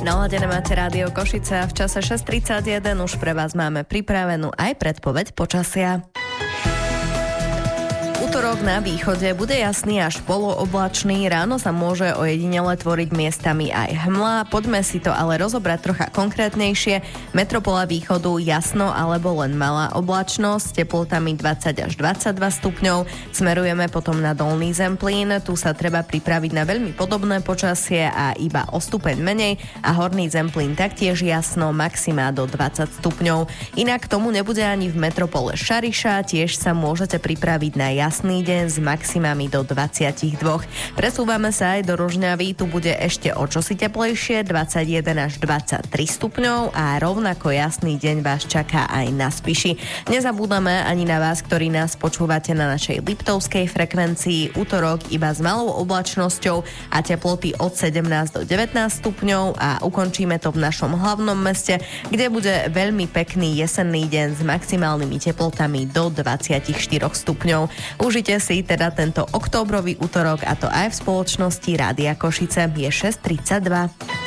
Naladené máte Rádio Košice a v čase 6:31 už pre vás máme pripravenú aj predpoveď počasia. Utorok na východe bude jasný až polooblačný, ráno sa môže ojedinele tvoriť miestami aj hmla. Poďme si to ale rozobrať trocha konkrétnejšie. Metropola východu jasno alebo len malá oblačnosť, teplotami 20 až 22 stupňov. Smerujeme potom na Dolný Zemplín, tu sa treba pripraviť na veľmi podobné počasie a iba o stupeň menej, a Horný Zemplín taktiež jasno, maxima do 20 stupňov. Inak tomu nebude ani v metropole Šariša, tiež sa môžete pripraviť na jasný deň s maximami do 22. Presúvame sa aj do Rožňavy, tu bude ešte o čosi teplejšie, 21 až 23 stupňov a rovnako jasný deň vás čaká aj na Spiši. Nezabúdame ani na vás, ktorí nás počúvate na našej liptovskej frekvencii. Utorok iba s malou oblačnosťou a teploty od 17 do 19 stupňov a ukončíme to v našom hlavnom meste, kde bude veľmi pekný jesenný deň s maximálnymi teplotami do 24 stupňov. Užite si teda tento októbrový utorok, a to aj v spoločnosti Rádia Košice. Je 6:32.